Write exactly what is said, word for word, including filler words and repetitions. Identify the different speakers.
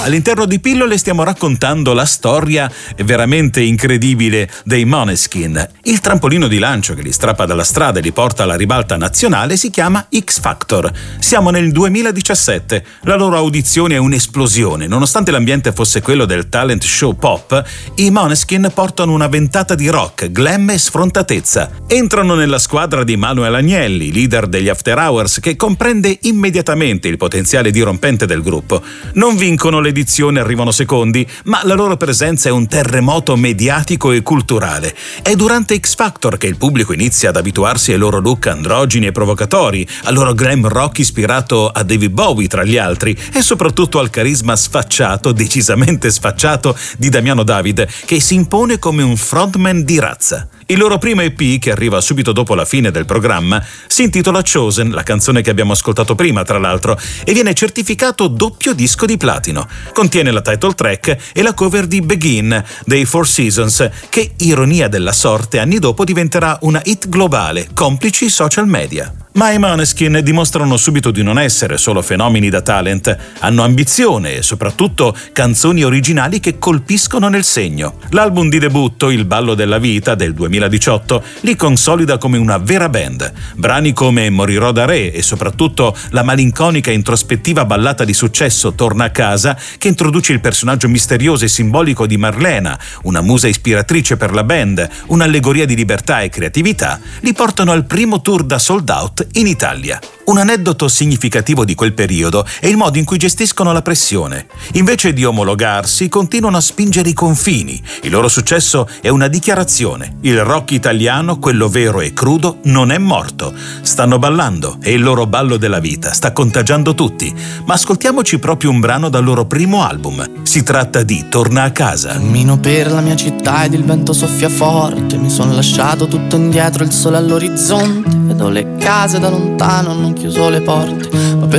Speaker 1: All'interno di Pillole stiamo raccontando la storia veramente incredibile dei Måneskin. Il trampolino di lancio che li strappa dalla strada e li porta alla ribalta nazionale si chiama X Factor. Siamo nel duemiladiciassette. La loro audizione è un'esplosione. Nonostante l'ambiente fosse quello del talent show pop, i Måneskin portano una ventata di rock, glam e sfrontatezza. Entrano nella squadra di Manuel Agnelli, leader degli After Hours, che comprende immediatamente il potenziale dirompente del gruppo. Non vincono l'edizione, arrivano secondi, ma la loro presenza è un terremoto mediatico e culturale. È durante X Factor che il pubblico inizia ad abituarsi ai loro look androgini e provocatori, al loro glam rock ispirato a David Bowie tra gli altri, e soprattutto al carisma sfacciato, decisamente sfacciato, di Damiano David, che si impone come un frontman di razza. Il loro primo E P, che arriva subito dopo la fine del programma, si intitola Chosen, la canzone che abbiamo ascoltato prima tra l'altro, e viene certificato doppio disco di platino. Contiene la title track e la cover di Begin dei Four Seasons, che, ironia della sorte, anni dopo diventerà una hit globale, complici i social media. Ma i Måneskin dimostrano subito di non essere solo fenomeni da talent, hanno ambizione e soprattutto canzoni originali che colpiscono nel segno. L'album di debutto, Il ballo della vita, del duemiladiciotto, li consolida come una vera band. Brani come Morirò da re e soprattutto la malinconica e introspettiva ballata di successo Torna a casa, che introduce il personaggio misterioso e simbolico di Marlena, una musa ispiratrice per la band, un'allegoria di libertà e creatività, li portano al primo tour da sold out in Italia. Un aneddoto significativo di quel periodo è il modo in cui gestiscono la pressione. Invece di omologarsi, continuano a spingere i confini. Il loro successo è una dichiarazione. Il rock italiano, quello vero e crudo, non è morto. Stanno ballando e il loro ballo della vita sta contagiando tutti. Ma ascoltiamoci proprio un brano dal loro primo album. Si tratta di Torna a casa.
Speaker 2: Cammino per la mia città ed il vento soffia forte. Mi sono lasciato tutto indietro, il sole all'orizzonte. Vedo le case da lontano, non chiuso le porte, ma per